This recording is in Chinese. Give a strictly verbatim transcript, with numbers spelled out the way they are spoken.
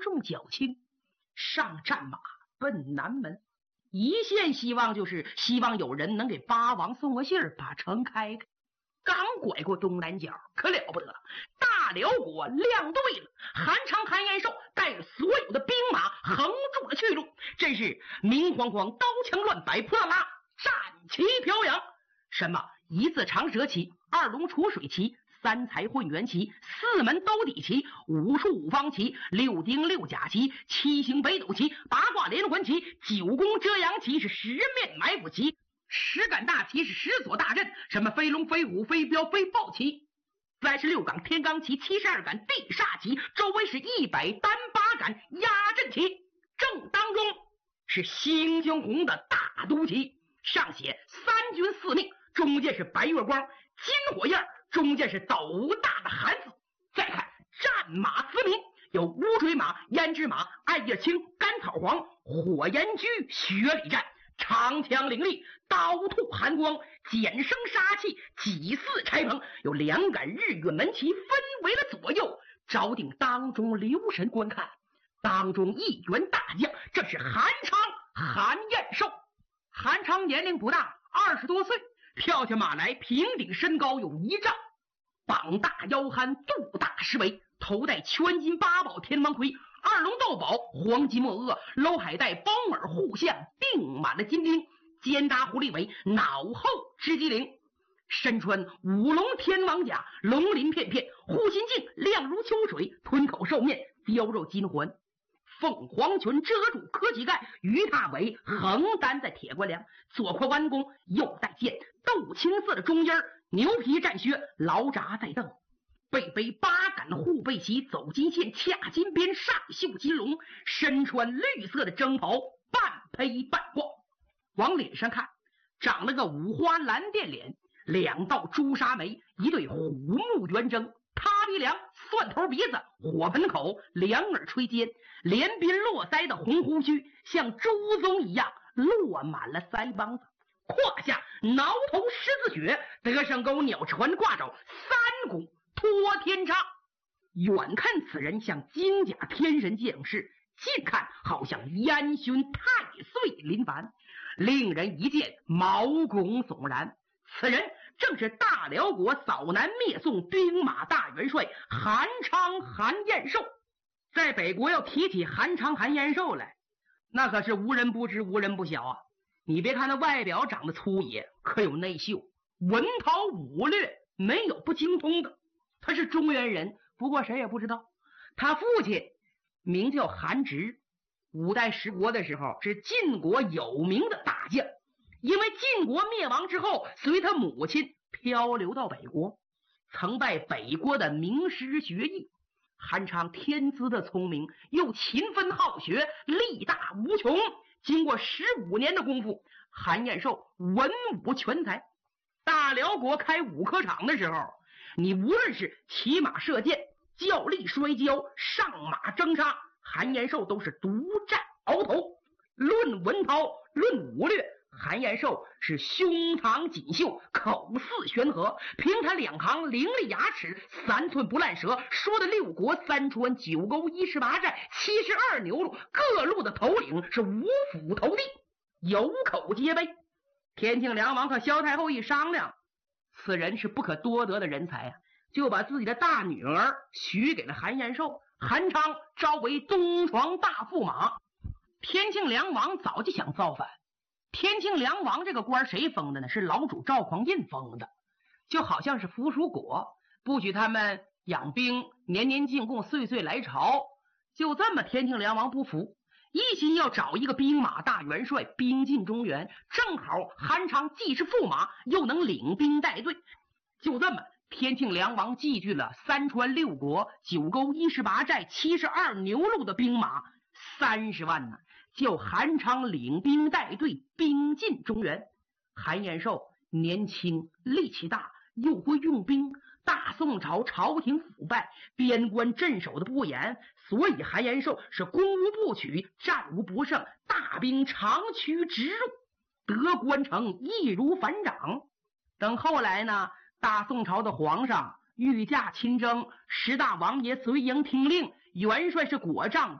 重脚轻，上战马奔南门。一线希望就是希望有人能给八王送个信儿，把城开开。刚拐过东南角，可了不得了，大辽国亮队了。韩昌、韩延寿带着所有的兵马横住了去路，真是明晃晃，刀枪乱摆，扑啦啦，战旗飘扬。什么一字长蛇旗、二龙出水旗、三才混元旗、四门兜底旗、五树五方旗、六丁六甲旗、七星北斗旗、八卦连环旗、九宫遮阳旗，是十面埋伏旗，十杆大旗，是十所大阵，什么飞龙飞虎飞镖飞豹旗，三十六杆天罡旗，七十二杆地煞旗，周围是一百单八杆压阵旗，正当中是星星红的大都旗，上写三军四命，中间是白月光金火焰，中间是斗大的寒字。再看战马嘶鸣，有乌骓马、胭脂马、艾叶青、甘草黄、火焰驹、雪里战，长枪凌厉，刀吐寒光，剪生杀气，几似柴棚。有两杆日月门旗分为了左右，招定当中留神观看。当中一员大将，这是韩昌、韩彦寿。韩昌年龄不大，二十多岁，跳下马来，平顶身高有一丈，膀大腰憨，肚大狮尾，头戴圈金八宝天王盔，二龙斗宝，黄金墨额，搂海带，包耳护项，钉满了金钉，肩搭狐狸尾，脑后织机灵，身穿五龙天王甲，龙鳞片片，护心镜亮如秋水，吞口兽面，貂肉金环，凤凰裙遮住磕脊盖，鱼踏尾横担在铁冠梁，左挎弯弓，右带剑，豆青色的中间，牛皮战靴，劳札在蹬，背背八杆护背旗，走金线，掐金边，上绣金龙，身穿绿色的征袍，半披半挂。往脸上看，长了个五花蓝靛脸，两道朱砂眉，一对虎目圆睁，塌鼻梁，蒜头鼻子，火盆口，两耳垂肩，连鬓络腮的红胡须像朱宗一样落满了腮帮子，胯下挠头十字血，得上钩鸟船挂着三股托天叉。远看此人像金甲天神降世，近看好像烟熏太岁临凡，令人一见毛孔悚然。此人正是大辽国扫南灭宋兵马大元帅韩昌、韩彦寿。在北国要提起韩昌、韩彦寿来，那可是无人不知无人不晓啊。你别看他外表长得粗野，可有内秀，文韬武略没有不精通的。他是中原人，不过谁也不知道。他父亲名叫韩直，五代十国的时候是晋国有名的大将，因为晋国灭亡之后，随他母亲漂流到北国，曾拜北国的名师学艺。韩昌天资的聪明，又勤奋好学，力大无穷。经过十五年的功夫，韩彦寿文武全才。大辽国开武科场的时候，你无论是骑马射箭、较力摔跤、上马征杀，韩彦寿都是独占鳌头。论文韬，论武略，韩彦寿是胸膛锦绣，口似悬河，凭他两行伶俐牙齿，三寸不烂舌，说的六国三川九沟一十八寨七十二牛路各路的头领是五府投地，有口皆碑。天庆梁王和萧太后一商量，此人是不可多得的人才啊，就把自己的大女儿许给了韩彦寿。韩昌招为东床大驸马。天庆梁王早就想造反，天庆梁王这个官谁封的呢？是老主赵匡胤封的，就好像是附属国，不许他们养兵，年年进贡，岁岁来朝。就这么天庆梁王不服，一心要找一个兵马大元帅兵进中原，正好韩昌既是驸马，又能领兵带队。就这么天庆梁王集聚了三川六国九沟一十八寨七十二牛路的兵马三十万呢，叫韩昌领兵带队兵进中原。韩彦寿年轻力气大，又会用兵，大宋朝朝廷腐败，边关镇守的不严，所以韩彦寿是攻无不取，战无不胜，大兵长驱直入，得关城易如反掌。等后来呢，大宋朝的皇上御驾亲征，十大王爷随营听令，元帅是果仗